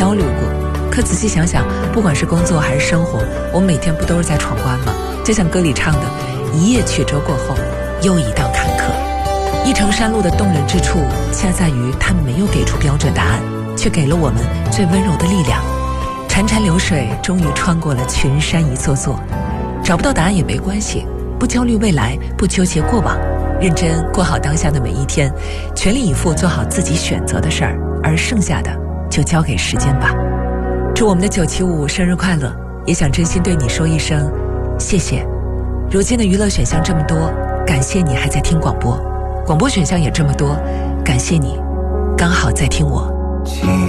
焦虑过。可仔细想想，不管是工作还是生活，我们每天不都是在闯关吗？就像歌里唱的，一叶曲折过后，又一道坎坷。一程山路的动人之处，恰在于它没有给出标准答案，却给了我们最温柔的力量。潺潺流水终于穿过了群山一座座，找不到答案也没关系，不焦虑未来，不纠结过往，认真过好当下的每一天，全力以赴做好自己选择的事儿，而剩下的就交给时间吧。祝我们的975生日快乐，也想真心对你说一声谢谢。如今的娱乐选项这么多，感谢你还在听广播，广播选项也这么多，感谢你刚好在听我。